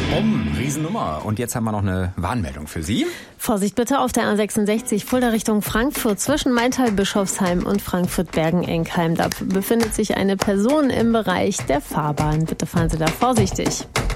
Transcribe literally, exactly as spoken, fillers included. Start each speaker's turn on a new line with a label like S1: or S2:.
S1: Um, Riesennummer. Und jetzt haben wir noch eine Warnmeldung für Sie.
S2: Vorsicht bitte auf der A sechsundsechzig, Fulda Richtung Frankfurt, zwischen Maintal-Bischofsheim und Frankfurt-Bergen-Enkheim. Da befindet sich eine Person im Bereich der Fahrbahn. Bitte fahren Sie da vorsichtig.